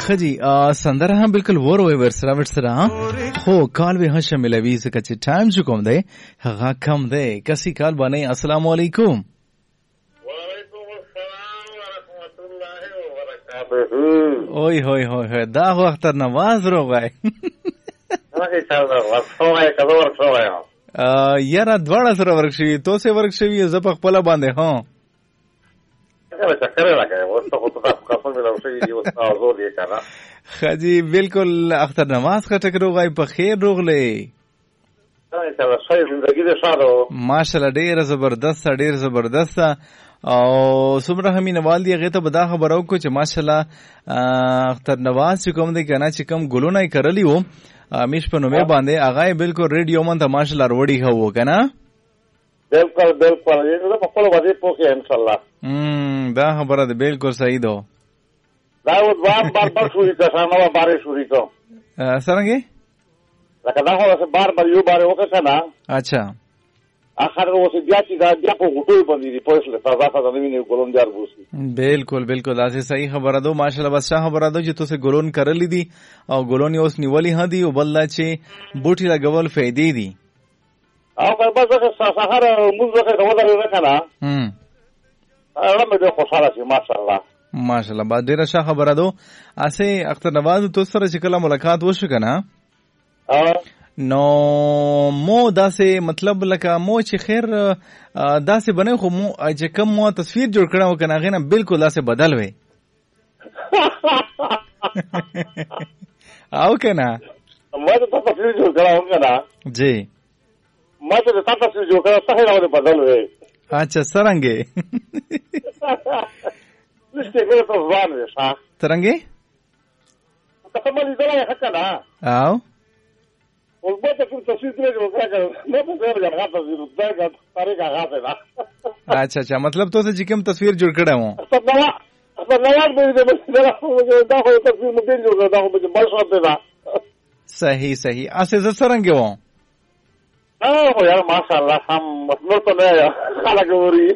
خجی سندره هم بالکل وروي ورسره ورسره خو کال به هشم ملوي زکه چې ټایم جو کوم دی هغه کم دی کسي کال باندې السلام علیکم وعلیکم السلام ورحمت الله وبرکاته اوی هوی هوی دا وخت نواز روغای هغه څنګه وڅوي کله ورڅوي یاره دواړه سره ورک شي تو سه ورک شي ز په خپل باندې ها هغه چکر راکای ورته خو تاسو خپل له شي دی وستا زور دی کنه خجی بالکل اختر نماز خټک روغای په خیر روغلې دا شای زندگی دې شادو ماشاءالله ډیر زبردست او څومره همي نوال دی هغه ته بدا خبرو کو چې ماشاءالله اختر نواز کوم دی کنه چې کوم ګلونه کړلی وو میش په نومه باندې هغه بالکل ریډیو من ته ماشاءالله وروړي هو کنه بالکل دا په خپل وځي پوکې ان شاء الله دا خبره ده بالکل صحیح ده دا و بار شوري کا سانو بار شوري کو څنګه لکه دا هو بار یو بار وکړه نه اچھا اخر اوس بیا چې دا بیا په غوټو باندې دی پوښتنه تازه نوینه ګلون جار بوسي بالکل دا صحیح خبره ده ماشاءالله بس خبره ده چې تاسو ګلون کړلې دي او ګلون اوس نیولې هدي او بل چې بوټي لګول فائدې دي او بس سحر موږ وکړه دا ودرې کنه اړه مې خوشاله شي ماشاءالله با ډیره ښه خبره ده اسه اختر نواز تو سره چې کله ملاقات وشو کنه نو مو داسې مطلب لکه مو چې خیر داسې بنه خو مو چې کوم مو تصویر جوړ کړو کنه غینه بالکل داسې بدل وي او کنه ما ته تصویر جوړ کړو کنه جی ما ته تصویر جوړ کړو څه راوړې بدل وي اچھا څنګه نشته ګره په ځوان وي ښا څنګه ته مې دلته حقا او او به ته کوم تصویر جوړ کړو نو په ځای راغله تصویر دا طریقه غاټه ده اچھا مطلب تو چې کوم تصویر جوړ کړو اصل نواز به دې دا خو تصویر مو جوړ کړو دا خو به بل څه ده صحیح اسه ز څنګه و او یار ماشاءالله هم نو ته نه خلک وري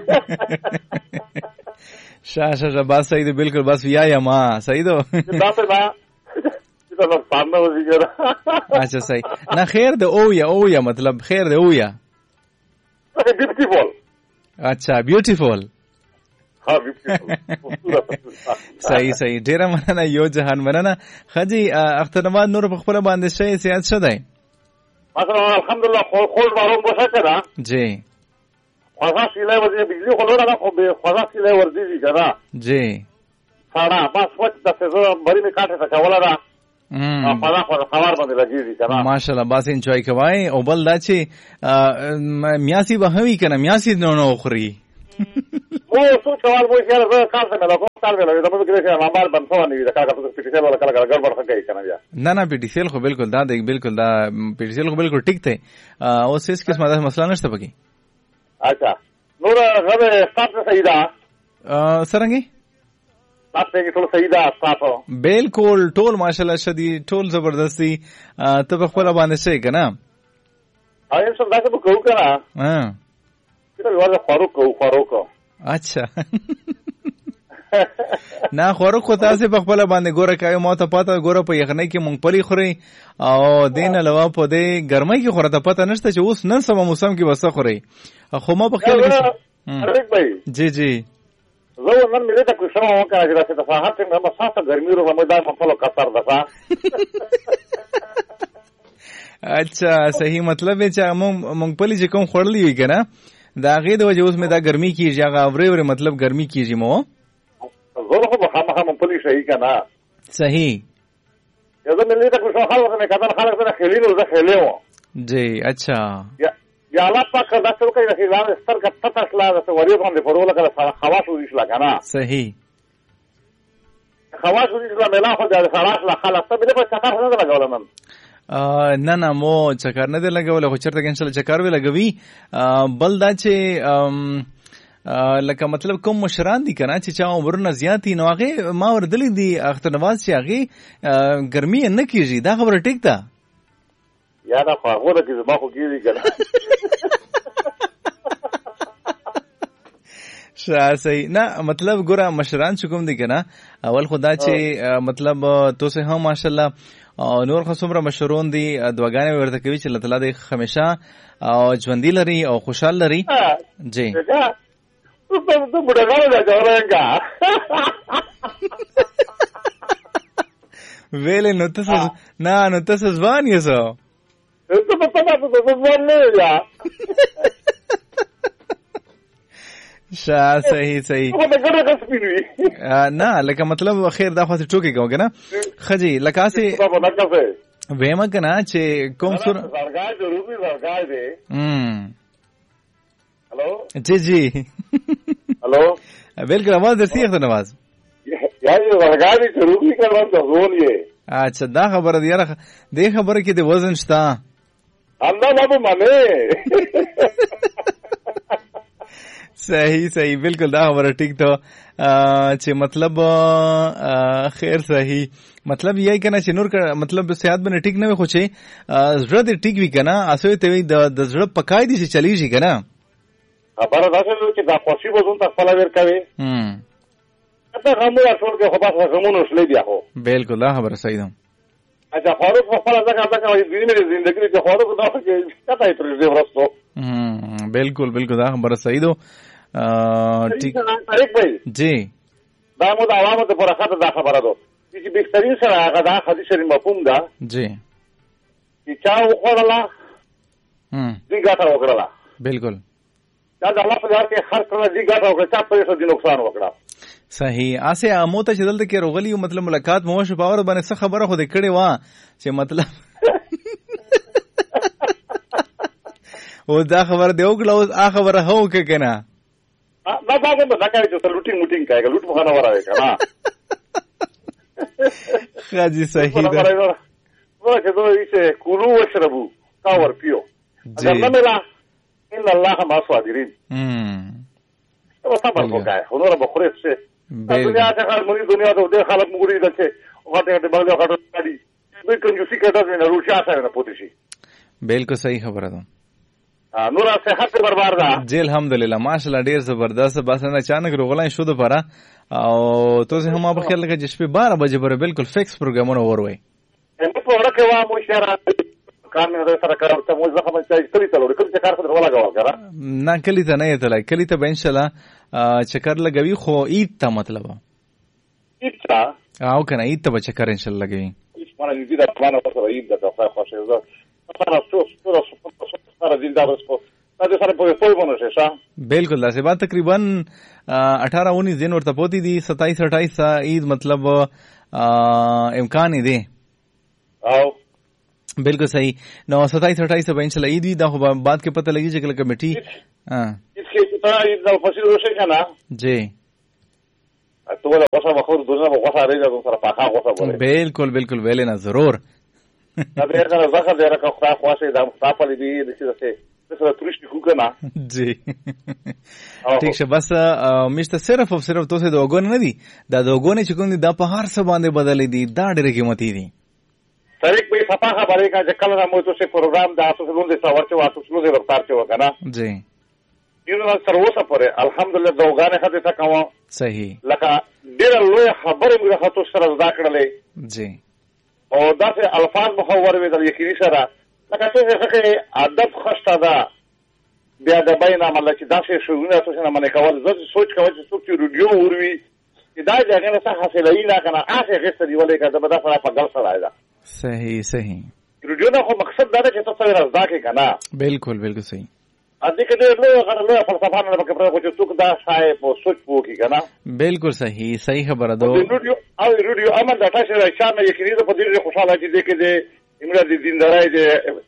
شاشه بس صحیح ده بالکل بس یا ما صحیح ده دا څه ده دا پانه وځي اچھا صحیح نه خیر ده او یا مطلب خیر ده او یا بیوټیفول اچھا بیوټیفول ها بیوټیفول صحیح ډیر مننه یو جهان مننه خجی اختر نواز نور په خپل باندې شي سیاست شته الحمدلله خود بارون بوسه کړه جی خدا سیلای وځي بجلی خو لوړه خو به خدا سیلای ورځي کنه جی ساړه بس وخت د څه بری می کاټه تا کوله را خدا خو خبر باندې لګیږي کنه ماشاءالله بس انجوای کوي او بل دا چې میاسي به هوي کنه میاسي نو خوري مو څو سوال مو یې راځه کار څه مله کوم کار مله دا به کې چې نمبر بنځو نه وي دا کار په پټیسل ولا کله ګډوډ ښکای کنه بیا نه پټیسل خو بالکل دا بالکل دا پټیسل خو بالکل ټیک ته او سیس کې سمه مسله نشته پکې اچھا نور غوې تاسو صحیح ده څنګه تاسو کې ټول صحیح ده تاسو بالکل ټول ماشاءالله شدي ټول زبردستی ته په خپل باندې شي کنه ایم څه دا څه کوو کنه کله ورته فاروق اچھا نه خورو خو تاسو په خپل باندې ګوره کوي مو ته پته ګوره په یخنۍ کې مونږ خوري او دین علاوه په دې ګرمۍ کې خوره ته پته نشته چې اوس نن سم موسم کې وسه خوري خو ما په خیال کې جی زه نن مې ته کوم څه وکړم چې تاسو ته هڅه مې مسافه ګرمي رو مې دا په خپل قطر ده اچھا صحیح مطلب چې مونږ په لږ کوم خورلې وي کنه دا غي د وجه اوس مې دا ګرمي کیږي هغه اوري مطلب ګرمي کیږي مو زه خو مخامخ مونږ په لږ شي کنه صحیح یو ځل مې ته کوم څه خلک نه کتل خلک نه خېلینو زه خېلېو جی اچھا یا الله پاک دا څه کوي چې ځان ستر کټه تاسلا د وری باندې پرول کړه خواص ورې شلا کنه صحیح خواص ورې شلا ملا خو د خلاص لا خلاص ته به په چکر نه لګول نن نه مو چکر نه دی لګول خو چرته کې انشاءالله چکر وی لګوي بل دا چې لکه مطلب کوم مشران دي کنه چې چا عمرونه زیاتی نو هغه ما وردلې دي اختر نواز چې هغه ګرمي نه کیږي دا خبره ټیک ده یا دا خو هغه کې زما خو کیږي کنه صحیح نه مطلب ګوره مشران چې کوم دي کنه اول خدا چې مطلب تو سه هم ماشاءالله نور خصومره مشرون دي دعاګانې ورته کوي چې الله تعالی دې همیشه او ژوندۍ لري او خوشحال لري جی تو بډاګانو دا ګورنګا ویلې نو تاسو نه نو تاسو ځوان یې ته په تاسو ته ځوان نه یا صحیح نه لکه مطلب خیر دا خاصه ټوکی کوو کنه خجی لکه سي وېما کنه چې کوم سر سرګای ضروري سرګای دی هلو جی هلو بالکل आवाज درسي ته نواز یا سرګای دی ضروري کړم ته زول یې اچھا دا خبره دی یاره دې خبره کې د وزن شتا الله بابا مانه صحیح بالکل دا خبره ټیک ته چې مطلب خیر صحیح مطلب یې کنه چې نور مطلب صحت باندې ټیک نه وي خو چې زړه دې ټیک وي کنه اسوي ته وي د زړه پکای دي چې چلی شي کنه خبره دا چې دا خوشي وزن تاسو لا ور کوي ته غمو ټول کې خو بس غمونو شلې بیا هو بالکل دا خبره صحیح ده اچھا خاروق په خپل ځکه دا کوي د زندګۍ کې خاروق دا چې کته پرې دې ورسو بالکل دا خبره صحیح ده ٹھیک طارق بھائی جی دا مو د عوامو ته پر خاطر دا خبره ده چې بهترین سره هغه دا حدیث شریف مفهوم ده جی چې چا وخوړلا دې ګټه وکړه بالکل دا د الله په لار کې خرڅ کړل دې ګټه وکړه چا په دې نقصان وکړه صحیح اسه اموته چې دلته کې روغلی مطلب ملاقات مو شو باور باندې څه خبره خو دې کړې وا چې مطلب او دا خبر دی وکړه او هغه خبره هو کې کنه دا باندې دا کوي چې لوټینګ کوي لوټ مخانه وراوي کنه خاجي صحیح ده ورته دوی چې کولو وشربو کاور پیو اگر نه ملا ان الله ما صابرین او صبر وکړه هنر به خوري څه دنیا ته خلک دنیا ته خلک مګوري دلته هغه ته بل هغه دی دوی کنجوسی کوي نه روشا سره نه پوتې شي بالکل صحیح خبره ده نور صحت برباد ده جی الحمدلله ماشاءالله ډیر زبردست بس نه اچانک روغلای شو د پاره او تاسو هم په خیال کې چې شپه 12 بجې پر بالکل فکس پروګرامونه وروي هم په ورکه وا مو اشاره کار نه سره کار ته مو ځکه چې کلی ته ورکل چې کار څه ولا غواړم کنه نه کلی ته نه ته کلی ته به ان شاء الله چکر لګوي خو عید ته مطلب عید ته او کنه عید ته به چکر ان شاء الله لګوي مانه دې دا پلان سره عید د تاسو خوښه ده بالکل دا سبا تقریبا 18-19 दिन ورته پوتی دي 27-28 عید مطلب امکان دی او بالکل صحیح نو 27-28 به ان شاء الله عید دا خو بعد کې پته لګي چې کله کمیټي اسکه ته عید دا فصل وشي کنه جی تو ولا وسه مخور دنیا مو غوښه راځي دا سره پاکه غوښه بوله بالکل ویل نه ضرور دا ډېر نه ځکه دا راکه خو خاصه دا مصطفی دی چې څه ترشت کو کنه جی ٹھیک شه بس مشته صرف او صرف توسه دوګون نه دي دا دوګونه چې کوم دي دا په هر څه باندې بدلې دي دا ډېر قیمتي دي طریق به صفه خبرې کا چې کله مو څه پروګرام دا تاسو لون دي څورچ واسو لون دي ورتار چې وکنه جی یو تر اوسه پورې الحمدلله دوګانه خدای ته کوم صحیح لکه ډېر لوی خبره موږ خاطر سره زده کړلې جی او داسې الفاظ محور وي د یقیني سره لکه څه ادب خسته ده بیا د بین عمل چې داسې شغلونه تاسو نه منې کول زه سوچ کوم چې څوک ریډیو وروي دا ځای نه څه حاصلې نه کنه هغه غسر دی ولې کده به دا سره په ګل سره ده صحیح ریډیو نه خو مقصد دا چې تاسو راځه کې کنه بالکل صحیح ا دې کې له فلسفه نه پکې پرې کوم څوک دا شای په سوچ پوکي کنه بالکل صحیح خبره ده ریډیو امر دا تاسو راځه نه یقیني په دې خوشاله چې دې کې دې امره دې دیندارای دې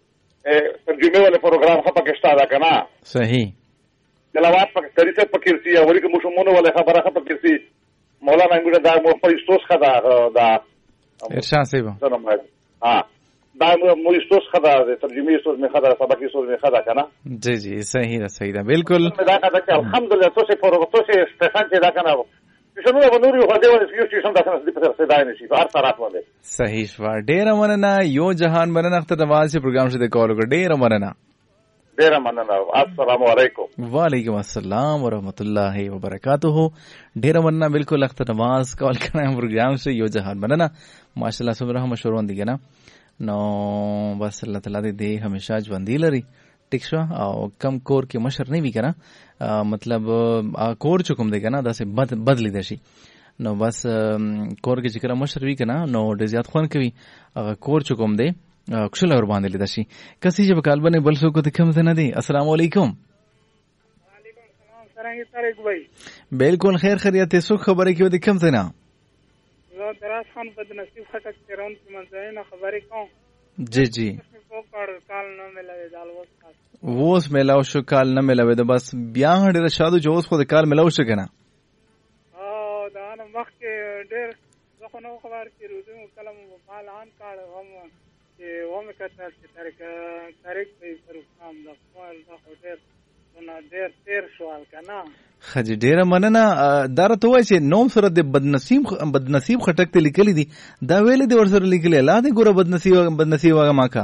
ترجمه ول پروګرام خپل کېستا دا کنه صحیح تلاوت پکې طریقه پکې سي او ورته مشمونه ول خبره خپل کېسي سي مولانا موږ دا مو په استوس خدا دا ارشاد صاحب ها دا مو استوس خدا ترجمه استوس می خدا سبق استوس می خدا کنه جی صحیح ده بالکل دا کدا چې الحمدلله تاسو پروګرام استفان چې دا کنه شنو ونوري خو دې ول سټیشن دا څنګه په څه دای نشي هر طرف باندې صحیح ډېر مننه یو جهان مننه ته د واځي پروګرام شه د کول ډېر مننه ډیره مننه. السلام علیکم. وعلیکم السلام ورحمۃ اللہ وبرکاتہ. ډیره مننه. بالکل اختر نواز کال کړم پروګرام سے یو جهان مننه. ماشاءالله صبره مشورون دي کنه. نو بس الله تعالی دې همیشه ژوندۍ لري. ټیک شو. او کم کور کې مشر نه وی کنه، مطلب کور چکم دی کنه داسې بدلی دشي. نو بس کور کې چې کله مشر وی کنه نو ډېر زیات خون کوي. هغه کور چکم دی کښل اور باندې لیدا شي. کسي چې کال باندې بل څوک ته کم نه دی. السلام علیکم. وعلیکم السلام. څنګه طارق بھائی؟ بالکل خیر خیریت. څه خبره کیو د کم نه؟ زه دراز خان بد نصیب خټک تیرون کې منځنه خبرې کوم. جی جی. کال نه ملوي دال ووس ملاو شو کال نه ملوي د بس بیا ډېر شادو جوس خو د کال ملاو شو کنه. دا نو وخت ډېر ځکه نو خبر کې روزو کلم مال ان کال هم چې ومه کتل چې طارق به پروګرام د خپل د هوټل نو ډېر تیر سوال کنه. خجی ډیره مننه. دا راته وایي چې نوم سره د بدنصیب خټک ته لیکلی دي. دا ویلې د ورسره لیکلی الله دې ګوره بدنصیب هغه ماکا.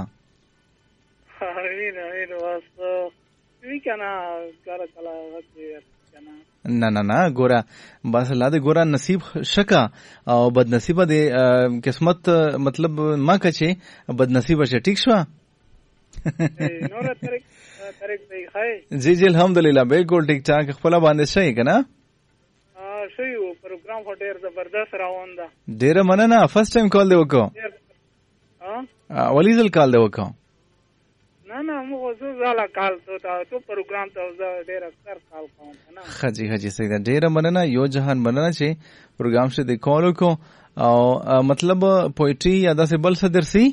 نه ګوره بس الله دې ګوره نصیب شکا او بدنصیبه دې قسمت مطلب ماکا چې بدنصیبه شه. ټیک شو. جی جی الحمدلله بالکل ټیک ټاک. خپل باندې شي کنه. شي پروګرام ډېر زبردست روان ده. ډېر مننه. فرست ټایم کال دی وکړو. ولیزل کال دی وکړو. نه موږ زو زاله کال ته پروګرام ته ډېر اکثر کال کوم کنه. خجی صحیح ده. ډېر مننه. یو جهان مننه چې پروګرام شه د کال کو او مطلب پوئټری یا داسې بل څه درسي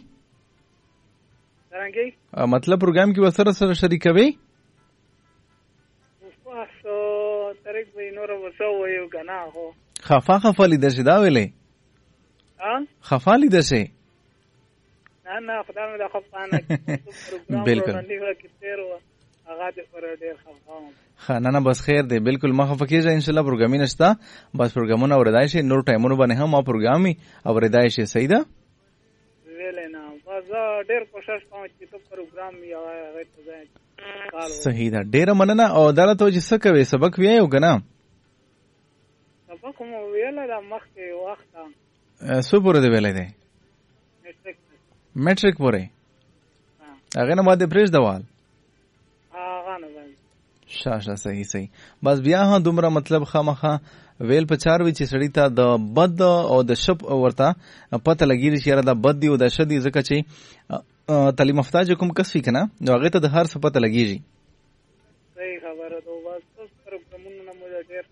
څنګه مطلب پروګرام کې وسره سره شریکوي. واسو طارق به نور وسو یو کنه هو خفا لیدل شي دا ویلې خفا لیدل شي. نه خدای مې د خفانه بالکل هغه دې پر ډېر خفام. نه بس خیر دی. بالکل ما خفه کېږه ان شاء الله. پروګرامي نشته بس پروګرامونه اوریدای شي. نور ټایمونو باندې هم ما پروګرامي اوریدای شي. صحیح ده. ویلې نه بس ډېر کوشش کوم چې ته پروګرام یې هغه ته ځای. صحیح ده. ډېر مننه. او دا ته چې څه کوي سبق ویایو کنه؟ سبق مو ویل دا مخکې وخت څو پورې دی ویلې دی؟ میټریک پورې. هغه نه باندې پریز دوال شاشه. صحیح بس بیا هم دومره مطلب خامخا ویل په چار وی چې سړی ته د بد او د شپ ورته پته لګیږي چې دا بد دی او د شدي ځکه چې تعلیم محتاج کوم کس وی کنه نو هغه ته د هر څه پته لګیږي. صحیح خبره ده. بس پروګرامونه مو ډېر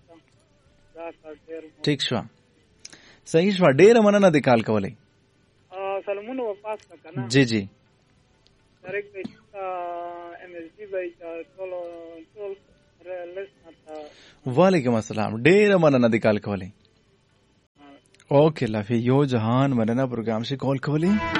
ټیک شو. صحیح شو. ډېر مننه د کال کولې. سلامونه واپس کنه. جی جی. طارق بھائی ایم ایس ڈی بھائی ټول وعلیکم السلام. ډېر مننه د کال کولې. اوکې لافي یو جهان مننه پروګرام سے کال کولې.